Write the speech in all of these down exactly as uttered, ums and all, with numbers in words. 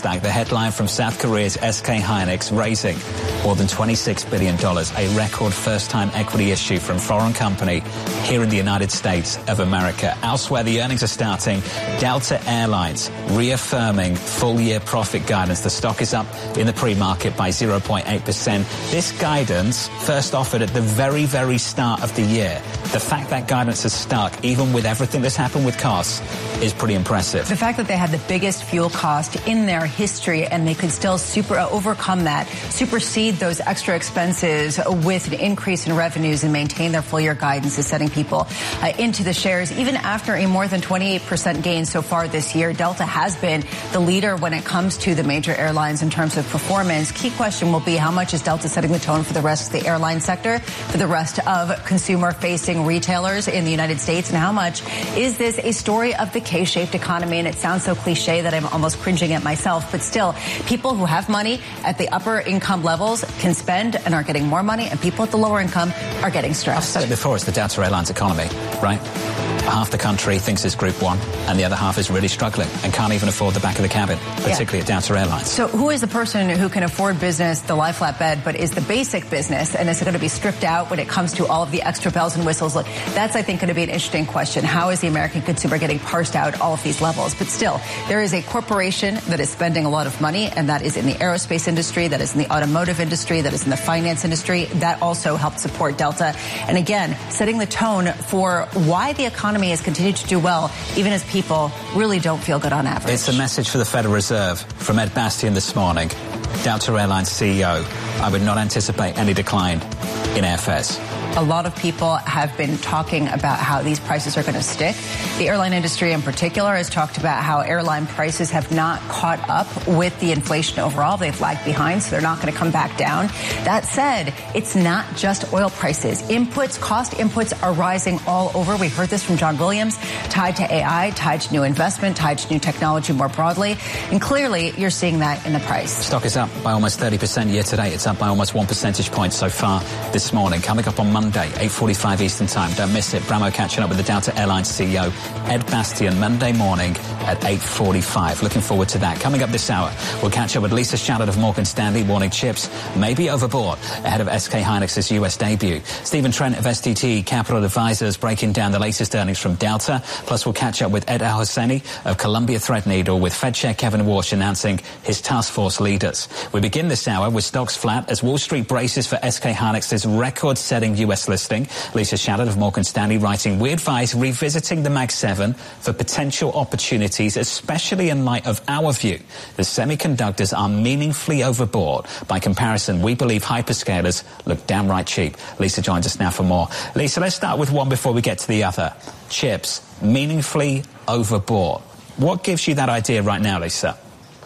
Nasdaq, the headline from South Korea's S K Hynix raising more than twenty-six billion dollars, a record first-time equity issue from foreign company here in the United States of America. Elsewhere, the earnings are starting. Delta Airlines reaffirming full-year profit guidance. The stock is up in the pre-market by zero point eight percent. This guidance, first offered at the very, very start of the year, the fact that guidance has stuck, even with everything that's happened with costs, is pretty impressive. The fact that they had the biggest fuel cost in their history and they could still super uh, overcome that, supersede those extra expenses with an increase in revenues and maintain their full-year guidance is setting people uh, into the shares. Even after a more than twenty-eight percent gain so far this year, Delta has been the leader when it comes to the major airlines in terms of performance. Key question will be how much is Delta setting the tone for the rest of the airline sector, for the rest of consumer-facing retailers in the United States, and how much is this a story of the K-shaped economy? And it sounds so cliche that I'm almost cringing at myself, but still, people who have money at the upper income levels can spend and are getting more money, and people at the lower income are getting stressed. I've said it before, it's the Delta Airlines economy, right? Half the country thinks it's Group One, and the other half is really struggling and can't even afford the back of the cabin, particularly yeah. at Delta Airlines. So who is the person who can afford business, the lie flat bed, but is the basic business, and is it going to be stripped out when it comes to all of the extra bells and whistles? Look, that's, I think, going to be an interesting question. How is the American consumer getting parsed out all of these levels? But still, there is a corporation that is spending a lot of money, and that is in the aerospace industry, that is in the automotive industry, that is in the finance industry. That also helped support Delta. And again, setting the tone for why the economy has continued to do well, even as people really don't feel good on average. It's a message for the Federal Reserve from Ed Bastian this morning. Delta Airlines C E O, I would not anticipate any decline in airfares. A lot of people have been talking about how these prices are going to stick. The airline industry in particular has talked about how airline prices have not caught up with the inflation overall. They've lagged behind, so they're not going to come back down. That said, it's not just oil prices. Inputs, cost inputs are rising all over. We heard this from John Williams, tied to A I, tied to new investment, tied to new technology more broadly. And clearly, you're seeing that in the price. Stock is up by almost thirty percent year to date. It's up by almost one percentage point so far this morning. Coming up on Monday, eight forty-five Eastern Time. Don't miss it. Bramo catching up with the Delta Airlines C E O, Ed Bastian, Monday morning at eight forty-five. Looking forward to that. Coming up this hour, we'll catch up with Lisa Shallard of Morgan Stanley, warning chips may be overbought ahead of S K Hynix's U S debut. Stephen Trent of S T T Capital Advisors breaking down the latest earnings from Delta. Plus, we'll catch up with Ed Al-Hosseini of Columbia Threadneedle, with Fed Chair Kevin Walsh announcing his task force leaders. We begin this hour with stocks flat as Wall Street braces for S K Hynix's record-setting U S listing. Lisa Shallard of Morgan Stanley writing, we advise revisiting the Mag seven for potential opportunities, especially in light of our view that semiconductors are meaningfully overbought. By comparison, we believe hyperscalers look downright cheap. Lisa joins us now for more. Lisa, let's start with one before we get to the other. Chips, meaningfully overbought. What gives you that idea right now, Lisa?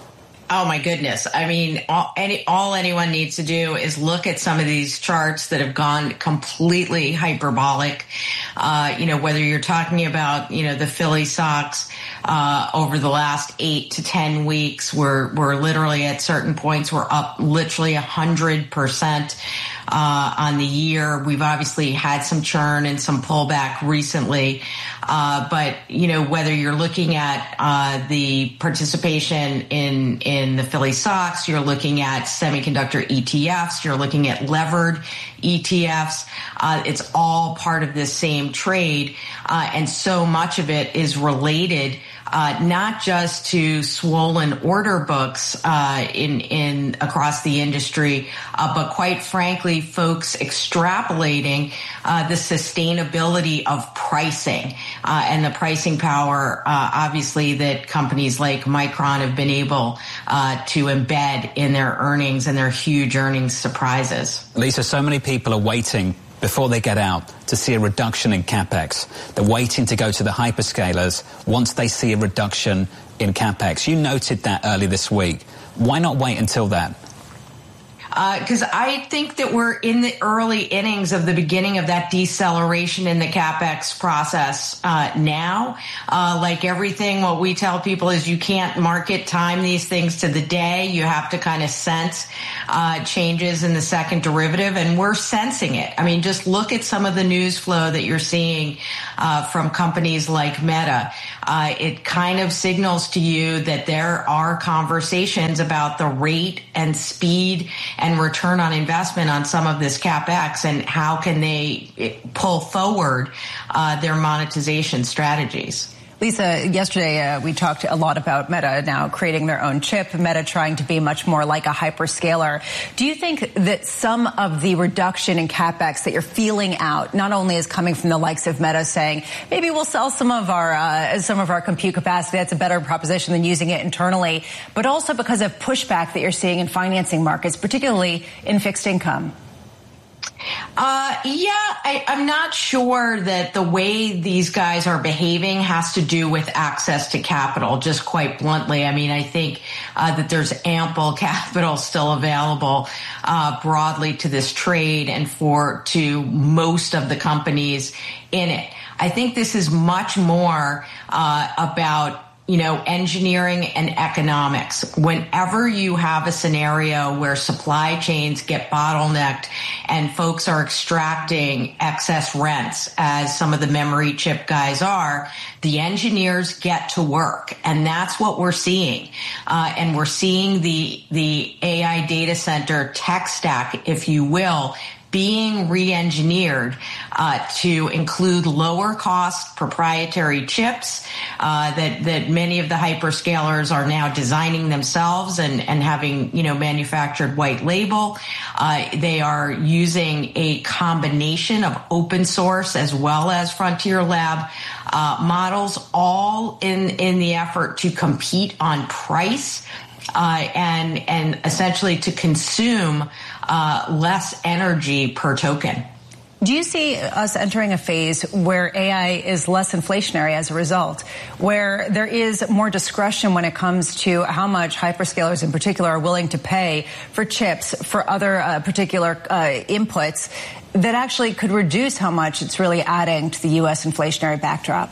Oh, my goodness. I mean, all, any, all anyone needs to do is look at some of these charts that have gone completely hyperbolic. Uh, you know, whether you're talking about, you know, the Philly Sox uh, over the last eight to ten weeks, we're, we're literally at certain points, we're up literally one hundred percent. Uh, on the year. We've obviously had some churn and some pullback recently. Uh, but, you know, whether you're looking at uh, the participation in, in the Philly Sox, you're looking at semiconductor E T Fs, you're looking at levered E T Fs, uh, it's all part of this same trade. Uh, and so much of it is related Uh, not just to swollen order books uh, in in across the industry, uh, but quite frankly, folks extrapolating uh, the sustainability of pricing uh, and the pricing power, uh, obviously, that companies like Micron have been able uh, to embed in their earnings and their huge earnings surprises. Lisa, so many people are waiting before they get out to see a reduction in CapEx. They're waiting to go to the hyperscalers once they see a reduction in CapEx. You noted that early this week. Why not wait until then? Because uh, I think that we're in the early innings of the beginning of that deceleration in the CapEx process uh, now. Uh, like everything, what we tell people is you can't market time these things to the day. You have to kind of sense uh, changes in the second derivative, and we're sensing it. I mean, just look at some of the news flow that you're seeing uh, from companies like Meta. Uh, it kind of signals to you that there are conversations about the rate and speed and return on investment on some of this CapEx and how can they pull forward uh, their monetization strategies. Lisa, yesterday uh, we talked a lot about Meta now creating their own chip, Meta trying to be much more like a hyperscaler. Do you think that some of the reduction in CapEx that you're feeling out not only is coming from the likes of Meta saying, maybe we'll sell some of our uh, some of our compute capacity, that's a better proposition than using it internally, but also because of pushback that you're seeing in financing markets, particularly in fixed income? Uh, yeah, I, I'm not sure that the way these guys are behaving has to do with access to capital, just quite bluntly. I mean, I think uh, that there's ample capital still available uh, broadly to this trade and for to most of the companies in it. I think this is much more uh, about you know, engineering and economics. Whenever you have a scenario where supply chains get bottlenecked and folks are extracting excess rents, as some of the memory chip guys are, the engineers get to work. And that's what we're seeing. Uh, and we're seeing the, the A I data center tech stack, if you will, being re-engineered uh, to include lower cost proprietary chips uh, that that many of the hyperscalers are now designing themselves and and having you know manufactured white label. Uh, they are using a combination of open source as well as frontier lab uh, models, all in in the effort to compete on price uh, and and essentially to consume Uh, less energy per token. Do you see us entering a phase where A I is less inflationary as a result, where there is more discretion when it comes to how much hyperscalers in particular are willing to pay for chips, for other uh, particular uh, inputs, that actually could reduce how much it's really adding to the U S inflationary backdrop?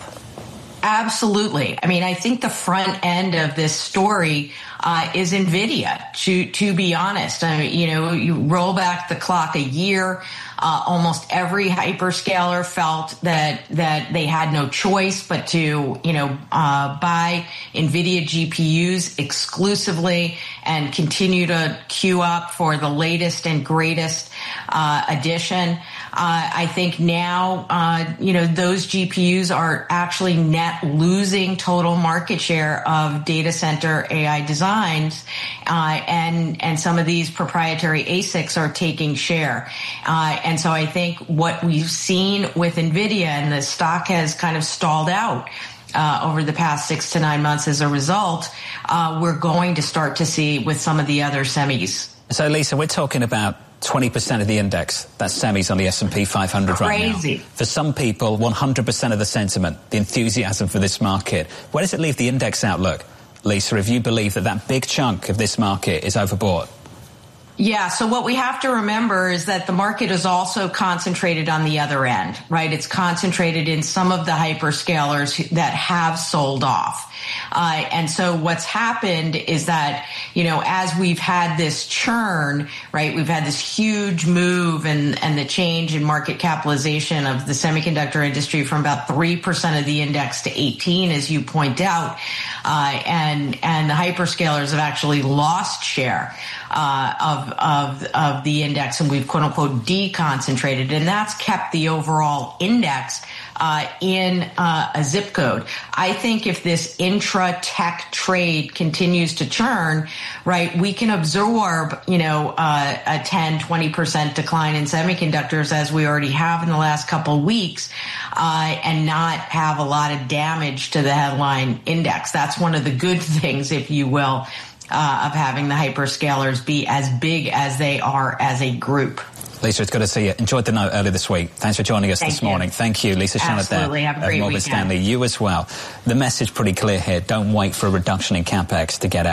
Absolutely. I mean, I think the front end of this story uh, is NVIDIA, to to be honest. I mean, you know, you roll back the clock a year, uh, almost every hyperscaler felt that that they had no choice but to, you know, uh, buy NVIDIA G P Us exclusively and continue to queue up for the latest and greatest uh, addition. Uh, I think now, uh, you know, those G P Us are actually net losing total market share of data center A I designs, uh, and and some of these proprietary A S I Cs are taking share. Uh, and so I think what we've seen with NVIDIA, and the stock has kind of stalled out uh, over the past six to nine months as a result, uh, we're going to start to see with some of the other semis. So, Lisa, we're talking about twenty percent of the index, that's semis on the S and P five hundred right now. Crazy. For some people, one hundred percent of the sentiment, the enthusiasm for this market. Where does it leave the index outlook, Lisa, if you believe that that big chunk of this market is overbought? Yeah, so what we have to remember is that the market is also concentrated on the other end, right? It's concentrated in some of the hyperscalers that have sold off. Uh, and so what's happened is that, you know, as we've had this churn, right, we've had this huge move and, and the change in market capitalization of the semiconductor industry from about three percent of the index to eighteen, as you point out, uh, and, and the hyperscalers have actually lost share uh, of, of, of the index, and we've quote unquote deconcentrated, and that's kept the overall index Uh, in uh, a zip code. I think if this intra-tech trade continues to churn, right, we can absorb, you know, uh, a ten, twenty percent decline in semiconductors as we already have in the last couple of weeks, uh, and not have a lot of damage to the headline index. That's one of the good things, if you will, uh, of having the hyperscalers be as big as they are as a group. Lisa, it's good to see you. Enjoyed the note earlier this week. Thanks for joining us Thank this you. morning. Thank you, Lisa Shannett there. Absolutely. Have a great Morgan weekend. Stanley. You as well. The message pretty clear here. Don't wait for a reduction in CapEx to get out.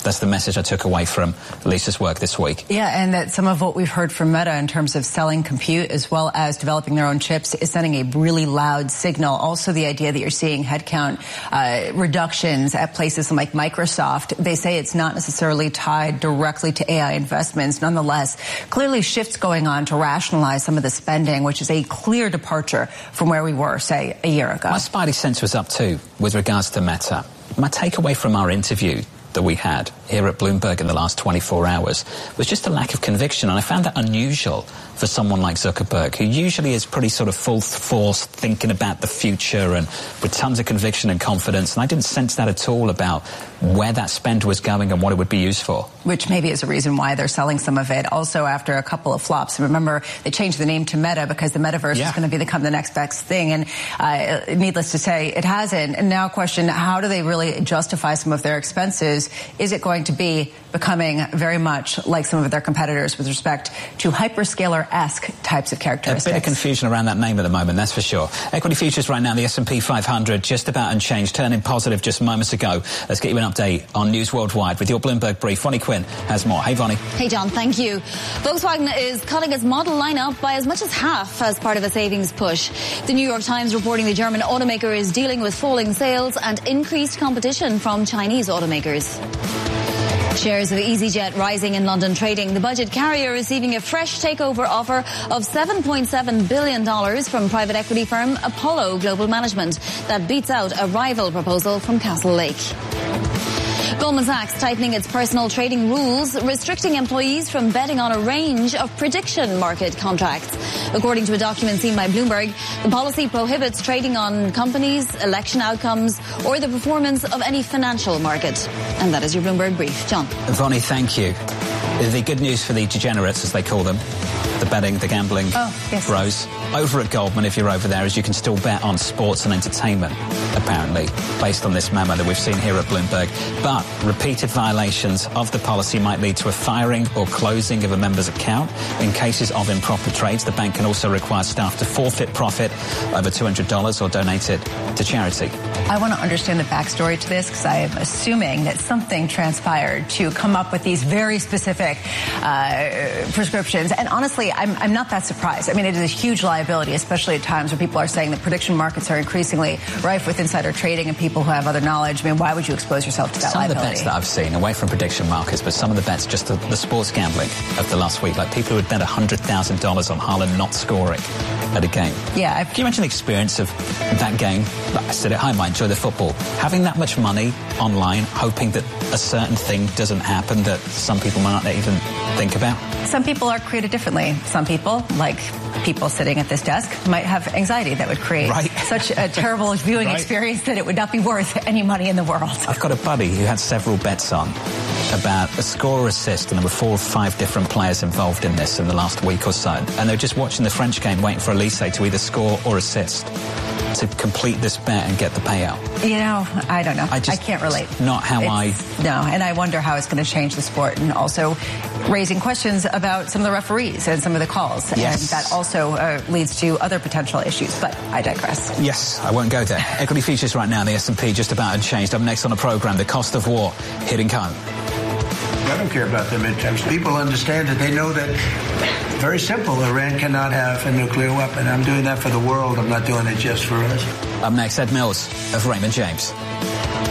That's the message I took away from Lisa's work this week. Yeah, and that some of what we've heard from Meta in terms of selling compute as well as developing their own chips is sending a really loud signal. Also, the idea that you're seeing headcount uh, reductions at places like Microsoft, they say it's not necessarily tied directly to A I investments. Nonetheless, clearly shifts going on to rationalize some of the spending, which is a clear departure from where we were, say, a year ago. My spidey sense was up too with regards to Meta. My takeaway from our interview that we had here at Bloomberg in the last twenty-four hours was just a lack of conviction, and I found that unusual for someone like Zuckerberg, who usually is pretty sort of full force thinking about the future and with tons of conviction and confidence, and I didn't sense that at all about where that spend was going and what it would be used for. Which maybe is a reason why they're selling some of it. Also, after a couple of flops, remember they changed the name to Meta because the metaverse yeah. is going to become the next best thing, and uh, needless to say, it hasn't. And now question, how do they really justify some of their expenses? Is it going to be becoming very much like some of their competitors with respect to hyperscaler-esque types of characteristics? A bit of confusion around that name at the moment, that's for sure. Equity futures right now, the S and P five hundred just about unchanged, turning positive just moments ago. Let's get you an update on News Worldwide with your Bloomberg Brief. Vonnie Quinn has more. Hey, Vonnie. Hey, John, thank you. Volkswagen is cutting its model lineup by as much as half as part of a savings push. The New York Times reporting the German automaker is dealing with falling sales and increased competition from Chinese automakers. Shares of EasyJet rising in London trading. The budget carrier receiving a fresh takeover offer of seven point seven billion dollars from private equity firm Apollo Global Management. That beats out a rival proposal from Castle Lake. Goldman Sachs tightening its personal trading rules, restricting employees from betting on a range of prediction market contracts. According to a document seen by Bloomberg, the policy prohibits trading on companies, election outcomes, or the performance of any financial market. And that is your Bloomberg Brief. John. Vonnie, thank you. The good news for the degenerates, as they call them, the betting, the gambling oh, yes. bros. Over at Goldman, if you're over there, is you can still bet on sports and entertainment, apparently, based on this memo that we've seen here at Bloomberg. But repeated violations of the policy might lead to a firing or closing of a member's account. In cases of improper trades, the bank can also require staff to forfeit profit over two hundred dollars or donate it to charity. I want to understand the backstory to this because I am assuming that something transpired to come up with these very specific uh, prescriptions. And honestly, I'm, I'm not that surprised. I mean, it is a huge liability, especially at times where people are saying that prediction markets are increasingly rife with insider trading and people who have other knowledge. I mean, why would you expose yourself to that some liability? Some of the bets that I've seen, away from prediction markets, but some of the bets, just the, the sports gambling of the last week, like people who had bet one hundred thousand dollars on Haaland not scoring at a game. Yeah. I've, Can you imagine the experience of that game? I sit at home, I enjoy the football. Having that much money online, hoping that a certain thing doesn't happen that some people might not even think about? Some people are created differently. Some people, like people sitting at this desk, might have anxiety that would create right. such a terrible viewing right. experience that it would not be worth any money in the world. I've got a buddy who had several bets on about a score or assist, and there were four or five different players involved in this in the last week or so. And they were just watching the French game, waiting for Elise to either score or assist to complete this bet and get the payout. You know, I don't know. I, just, I can't relate. Not how it's, I... No, and I wonder how it's going to change the sport, and also raising questions about some of the referees and some of the calls. Yes. And that also uh, leads to other potential issues, but I digress. Yes, I won't go there. Equity futures right now, the S and P just about unchanged. Up next on the program, the cost of war hitting home. I don't care about the midterms. People understand that. They know that. Very simple. Iran cannot have a nuclear weapon. I'm doing that for the world. I'm not doing it just for us. Up next, Ed Mills of Raymond James.